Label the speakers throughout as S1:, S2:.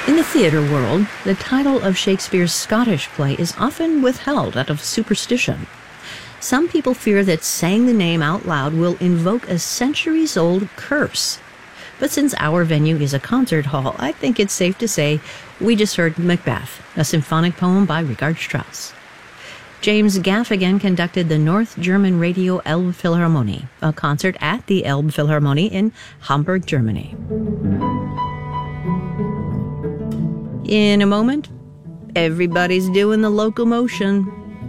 S1: In the theater world, the title of Shakespeare's Scottish play is often withheld out of superstition. Some people fear that saying the name out loud will invoke a centuries-old curse. But since our venue is a concert hall, I think it's safe to say we just heard Macbeth, a symphonic poem by Richard Strauss. James Gaffigan conducted the North German Radio Elbphilharmonie, a concert at the Elbphilharmonie in Hamburg, Germany. In a moment, everybody's doing the locomotion.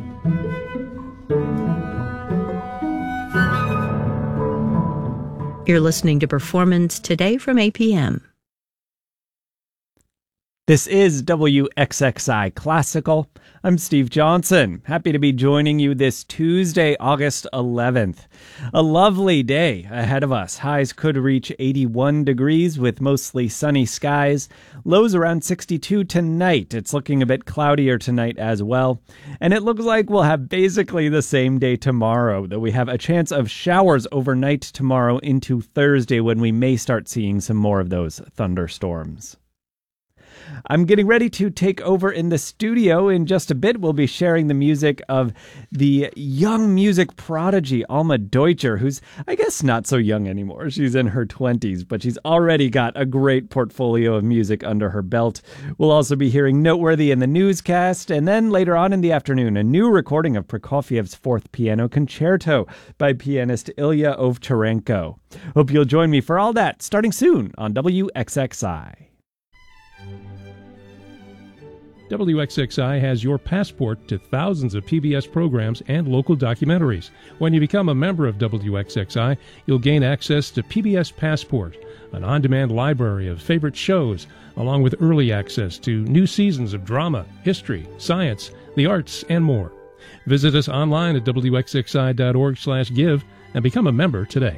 S1: You're listening to Performance Today from APM.
S2: This is WXXI Classical. I'm Steve Johnson. Happy to be joining you this Tuesday, August 11th. A lovely day ahead of us. Highs could reach 81 degrees with mostly sunny skies. Lows around 62 tonight. It's looking a bit cloudier tonight as well. And it looks like we'll have basically the same day tomorrow, though we have a chance of showers overnight tomorrow into Thursday when we may start seeing some more of those thunderstorms. I'm getting ready to take over in the studio. In just a bit, we'll be sharing the music of the young music prodigy, Alma Deutscher, who's, I guess, not so young anymore. She's in her 20s, but she's already got a great portfolio of music under her belt. We'll also be hearing Noteworthy in the newscast, and then later on in the afternoon, a new recording of Prokofiev's Fourth Piano Concerto by pianist Ilya Ovcharenko. Hope you'll join me for all that, starting soon on WXXI.
S3: WXXI has your passport to thousands of PBS programs and local documentaries. When you become a member of WXXI, you'll gain access to PBS Passport, an on-demand library of favorite shows, along with early access to new seasons of drama, history, science, the arts, and more. Visit us online at wxxi.org/give and become a member today.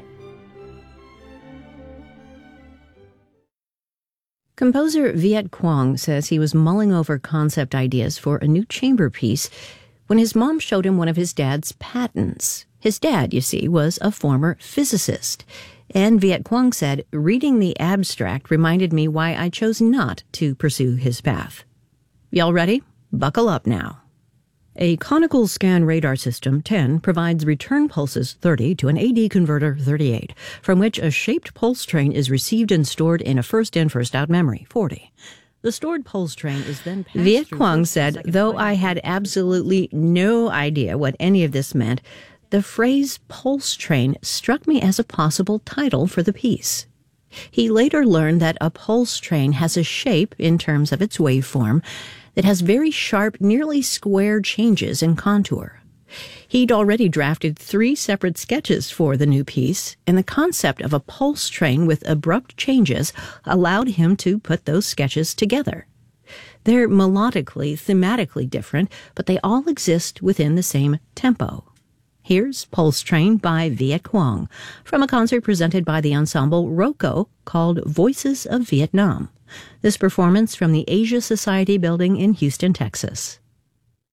S1: Composer Viet Quang says he was mulling over concept ideas for a new chamber piece when his mom showed him one of his dad's patents. His dad, you see, was a former physicist. And Viet Quang said, reading the abstract reminded me why I chose not to pursue his path. Y'all ready? Buckle up now. A conical scan radar system 10 provides return pulses 30 to an AD converter 38, from which a shaped pulse train is received and stored in a first-in, first-out memory 40. The stored pulse train is then passed Viet Quang said, though I had absolutely no idea what any of this meant, the phrase pulse train struck me as a possible title for the piece. He later learned that a pulse train has a shape in terms of its waveform that has very sharp, nearly square changes in contour. He'd already drafted 3 separate sketches for the new piece, and the concept of a pulse train with abrupt changes allowed him to put those sketches together. They're melodically, thematically different, but they all exist within the same tempo. Here's Pulse Train by Viet Quang, from a concert presented by the ensemble ROCO called Voices of Vietnam. This performance from the Asia Society building in Houston, Texas.